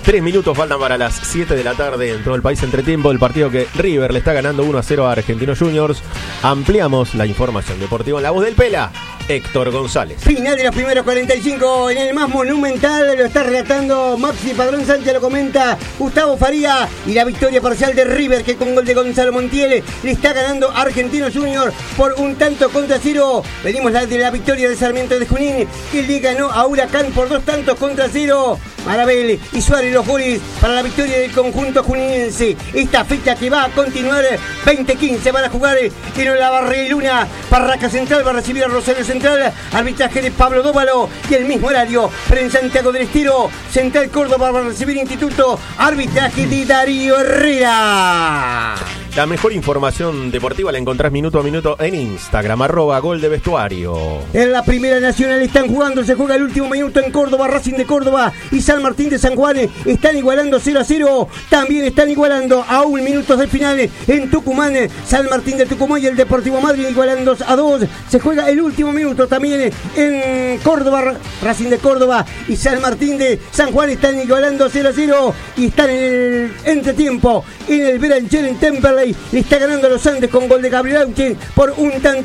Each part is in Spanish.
3 minutos faltan para las 7 de la tarde en todo el país. Entretiempo del partido que River le está ganando 1-0 a Argentinos Juniors. Ampliamos la información deportiva en la voz del Pela, Héctor González. Final de los primeros 45 en el más monumental, lo está relatando Maxi Padrón Sánchez, lo comenta Gustavo Faría, y la victoria parcial de River, que con gol de Gonzalo Montiel le está ganando a Argentinos Juniors por 1-0. Venimos de la victoria de Sarmiento de Junín, que le ganó a Huracán por 2-0. Marabel y Suárez los goles para la victoria del conjunto juninense. Esta fecha que va a continuar 20-15, van a jugar en la Barría y Luna. Barraca Central va a recibir a Rosario Central, arbitraje de Pablo Dóvalo, y el mismo horario, pero en Santiago del Estero, Central Córdoba va a recibir Instituto, arbitraje de Darío Herrera. La mejor información deportiva la encontrás minuto a minuto en Instagram, @goldevestuario. En la Primera Nacional están jugando, se juega el último minuto en Córdoba. Racing de Córdoba y San Martín de San Juan están igualando 0-0. También están igualando a 1 minuto del final en Tucumán. San Martín de Tucumán y el Deportivo Madrid igualando 2-2. Se juega el último minuto también en Córdoba. Racing de Córdoba y San Martín de San Juan están igualando 0-0 y están en el entretiempo en el Berancher en Temperley. Le está ganando a los Andes con gol de Gabriel Auchen por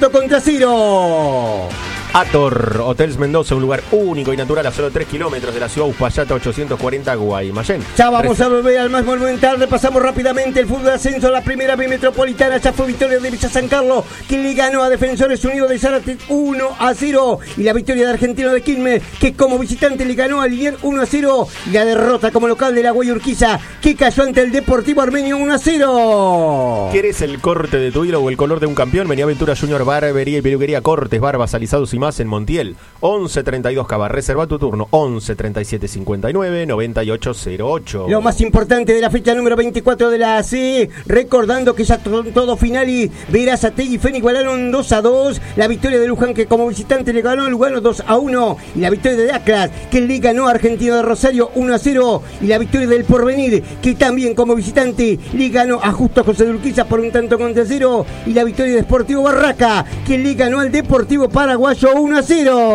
1-0. Ator Hotels Mendoza, un lugar único y natural a solo 3 kilómetros de la ciudad Uspallata, 840 Guaymallén. Ya vamos a volver al más monumental. Repasamos rápidamente el fútbol de ascenso. La primera B metropolitana ya fue victoria de Villa San Carlos, que le ganó a Defensores Unidos de Zárate 1-0. Y la victoria de Argentino de Quilmes, que como visitante le ganó a Liniers 1-0. Y la derrota como local de la Guayurquiza, que cayó ante el Deportivo Armenio 1-0. ¿Quieres el corte de tu hilo o el color de un campeón? Vení a Aventura Junior Barbería y Peluquería, cortes, barbas, alisados y más en Montiel. 11 32 Cava. Reserva tu turno 11 37 59 98 08. Lo más importante de la fecha número 24 de la AC, recordando que ya todo final y Verazategui y Feni igualaron 2-2. La victoria de Luján, que como visitante le ganó a Lugano 2-1. Y la victoria de Atlas, que le ganó a Argentino de Rosario 1-0. Y la victoria del Porvenir, que también como visitante le ganó a Justo José de Urquiza por 1-0. Y la victoria de Sportivo Barraca, que le ganó al Deportivo Paraguayo 1-0.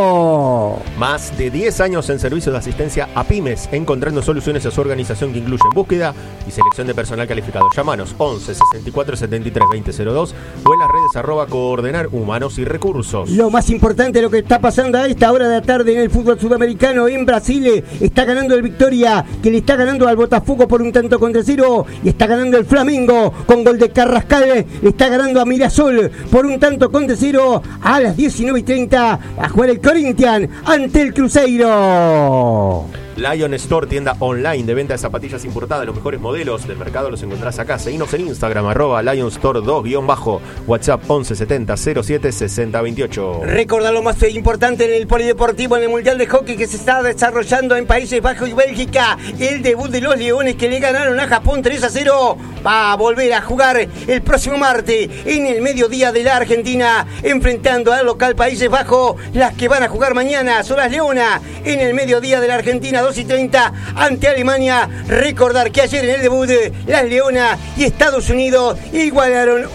Más de 10 años en servicio de asistencia a pymes, encontrando soluciones a su organización que incluyen búsqueda y selección de personal calificado. Llámanos 11 64 73 2002 o en las redes @coordenar humanos y recursos. Lo más importante, lo que está pasando a esta hora de la tarde en el fútbol sudamericano en Brasil, está ganando el Victoria, que le está ganando al Botafogo por 1-0, y está ganando el Flamengo con gol de Carrascal, le está ganando a Mirasol por 1-0 a las 19:30. A jugar el Corinthians ante el Cruzeiro. Lion Store, tienda online de venta de zapatillas importadas, los mejores modelos del mercado los encontrás acá. Seguinos en Instagram, @Lion Store 2_, WhatsApp 11 70 07 60 28. Recordar lo más importante en el polideportivo, en el Mundial de Hockey que se está desarrollando en Países Bajos y Bélgica. El debut de los Leones, que le ganaron a Japón 3-0, va a volver a jugar el próximo martes en el mediodía de la Argentina, enfrentando al local Países Bajos. Las que van a jugar mañana son las Leonas en el mediodía de la Argentina, 2:30 ante Alemania. Recordar que ayer en el debut las Leonas y Estados Unidos igualaron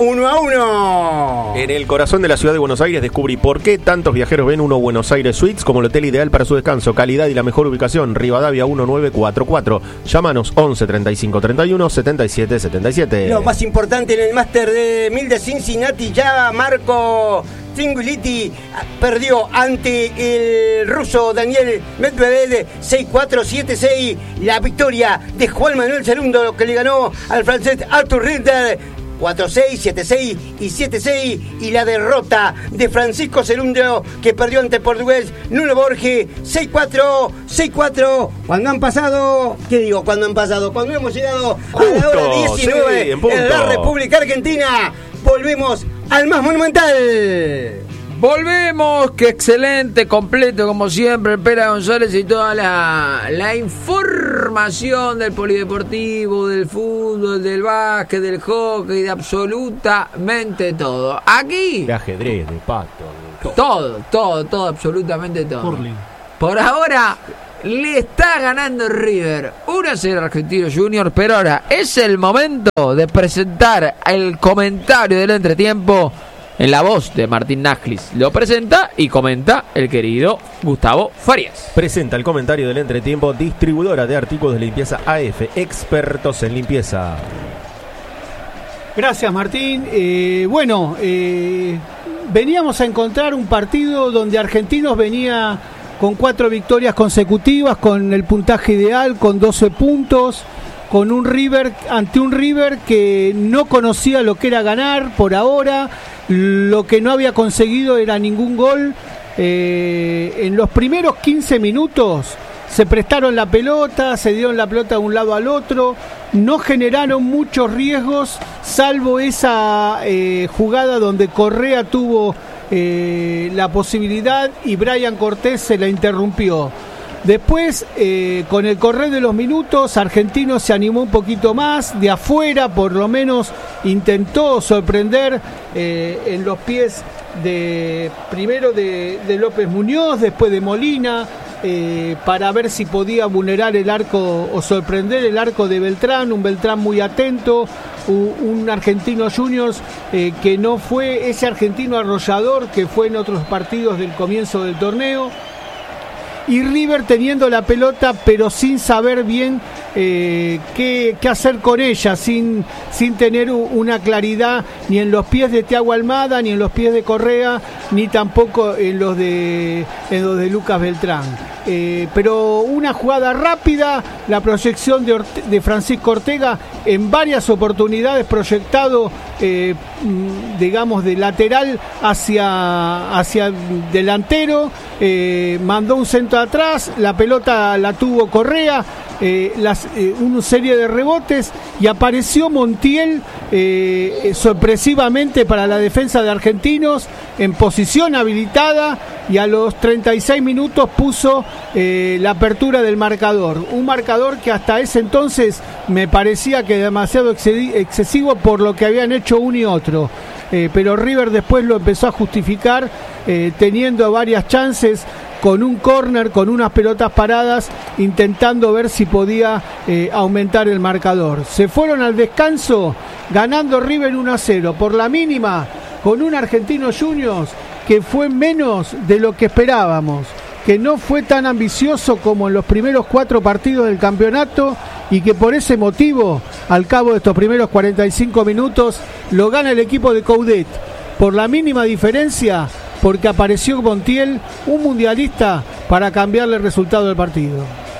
1-1. En el corazón de la ciudad de Buenos Aires descubrí por qué tantos viajeros ven Uno Buenos Aires Suites como el hotel ideal para su descanso, calidad y la mejor ubicación. Rivadavia 1944. Llámanos 11 35 31 77 77. Lo más importante en el Máster de 1000 de Cincinnati, ya Marco Tringuliti perdió ante el ruso Daniel Medvedev 6-4, 7-6. La victoria de Juan Manuel Cerundo, que le ganó al francés Arthur Ritter 4-6, 7-6 y 7-6. Y la derrota de Francisco Cerundo, que perdió ante el portugués Nuno Borges 6-4, 6-4. Cuando han pasado, ¿qué digo? Cuando han pasado, cuando hemos llegado a la hora 19 sí, en la República Argentina, volvemos al más monumental. Volvemos, que excelente, completo como siempre, Pera González y toda la información del polideportivo, del fútbol, del básquet, del hockey, de absolutamente todo. Aquí, de ajedrez, de pato, todo, absolutamente todo. Por ahora le está ganando River 1-0 Argentino Junior, pero ahora es el momento de presentar el comentario del entretiempo en la voz de Martín Nájlis. Lo presenta y comenta el querido Gustavo Farías. Presenta el comentario del entretiempo, distribuidora de artículos de limpieza AF, expertos en limpieza. Gracias, Martín. Veníamos a encontrar un partido donde Argentinos venía con 4 victorias consecutivas, con el puntaje ideal, con 12 puntos, con un River, ante un River que no conocía lo que era ganar por ahora. Lo que no había conseguido era ningún gol. En los primeros 15 minutos se prestaron la pelota, se dieron la pelota de un lado al otro, no generaron muchos riesgos, salvo esa jugada donde Correa tuvo la posibilidad y Brian Cortés se la interrumpió. Después, con el correr de los minutos, Argentinos se animó un poquito más, de afuera por lo menos intentó sorprender en los pies primero de López Muñoz, después de Molina, para ver si podía vulnerar el arco o sorprender el arco de Beltrán, un Beltrán muy atento, un Argentinos Juniors que no fue ese argentino arrollador que fue en otros partidos del comienzo del torneo. Y River teniendo la pelota pero sin saber bien qué hacer con ella, sin tener una claridad ni en los pies de Thiago Almada, ni en los pies de Correa, ni tampoco en los de Lucas Beltrán. Pero una jugada rápida, la proyección de Francisco Ortega en varias oportunidades proyectado digamos de lateral hacia delantero, mandó un centro atrás, la pelota la tuvo Correa, una serie de rebotes y apareció Montiel sorpresivamente para la defensa de Argentinos en posición habilitada y a los 36 minutos puso la apertura del marcador, un marcador que hasta ese entonces me parecía que demasiado excesivo por lo que habían hecho uno y otro, pero River después lo empezó a justificar teniendo varias chances, con un córner, con unas pelotas paradas, intentando ver si podía aumentar el marcador. Se fueron al descanso ganando River 1-0 por la mínima, con un Argentinos Juniors que fue menos de lo que esperábamos, que no fue tan ambicioso como en los primeros 4 partidos del campeonato y que por ese motivo, al cabo de estos primeros 45 minutos, lo gana el equipo de Coudet por la mínima diferencia, porque apareció Montiel, un mundialista, para cambiarle el resultado del partido.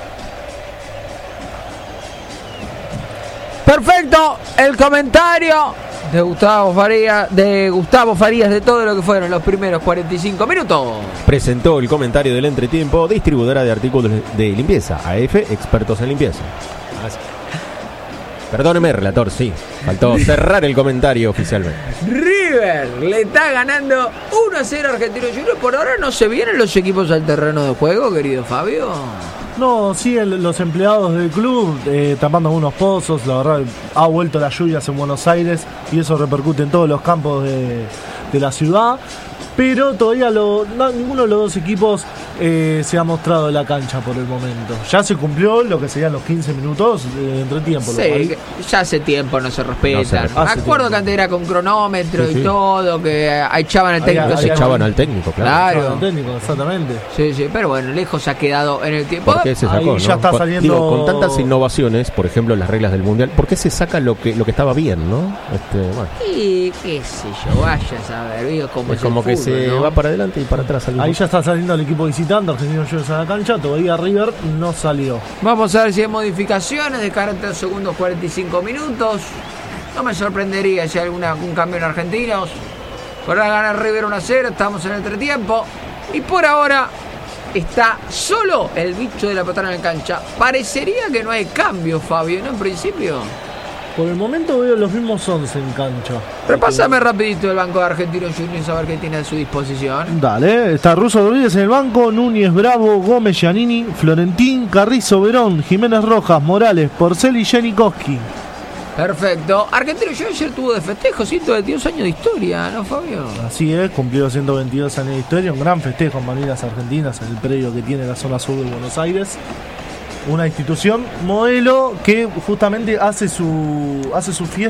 Perfecto, el comentario de Gustavo Farías de todo lo que fueron los primeros 45 minutos. Presentó el comentario del entretiempo, distribuidora de artículos de limpieza, AF, expertos en limpieza. Perdóneme, relator, sí, faltó cerrar el comentario oficialmente. River le está ganando 1-0 a Argentinos Juniors. Por ahora no se vienen los equipos al terreno de juego, querido Fabio. No, siguen los empleados del club tapando algunos pozos. La verdad, ha vuelto las lluvias en Buenos Aires y eso repercute en todos los campos de la ciudad. Pero todavía ninguno de los dos equipos se ha mostrado en la cancha por el momento. Ya se cumplió lo que serían los 15 minutos de entretiempo. Sí, ya hace tiempo no se respetan. Me acuerdo que antes era con cronómetro y todo, que echaban al técnico. Echaban al técnico, claro. Echaban al técnico, exactamente. Sí, pero bueno, lejos se ha quedado en el tiempo. ¿Por qué se sacó? Ya está saliendo... con tantas innovaciones, por ejemplo, las reglas del Mundial, ¿por qué se saca lo que estaba bien, no? Bueno. Y qué sé yo, vaya a saber, digo, es como que se va para adelante y para atrás. Ahí ya está saliendo el equipo visitante, Argentinos Juniors a la cancha, todavía River no salió. Vamos a ver si hay modificaciones de cara a los segundos 45 minutos. No me sorprendería si hay algún cambio en Argentinos. Por ahora gana River 1-0, estamos en el entretiempo. Y por ahora está solo el bicho de la pelota en la cancha. Parecería que no hay cambio, Fabio, ¿no? En principio. Por el momento veo los mismos 11 en cancha. Repásame rapidito el banco de Argentinos Juniors a ver qué tiene a su disposición. Dale, está Russo Rodríguez en el banco, Núñez, Bravo, Gómez, Giannini, Florentín, Carrizo, Verón, Jiménez Rojas, Morales, Porcel y Janikowski. Perfecto. Argentinos Juniors ayer tuvo de festejo 122 años de historia, ¿no, Fabio? Así es, cumplió 122 años de historia, un gran festejo en Malvinas Argentinas en el predio que tiene la zona sur de Buenos Aires. Una institución modelo que justamente hace su fiesta